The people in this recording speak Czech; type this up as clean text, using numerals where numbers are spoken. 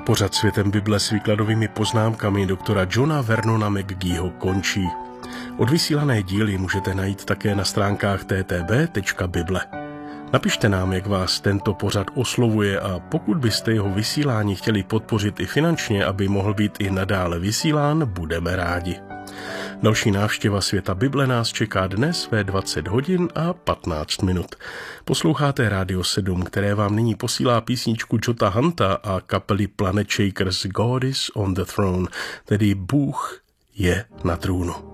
Pořad Světem Bible s výkladovými poznámkami doktora Johna Vernona McGeeho končí. Odvysílané díly můžete najít také na stránkách ttb.bible. Napište nám, jak vás tento pořad oslovuje, a pokud byste jeho vysílání chtěli podpořit i finančně, aby mohl být i nadále vysílán, budeme rádi. Další návštěva Světa Bible nás čeká dnes ve 20 hodin a 15 minut. Posloucháte Rádio 7, které vám nyní posílá písničku Jota Hunta a kapely Planet Shakers God is on the throne, tedy Bůh je na trůnu.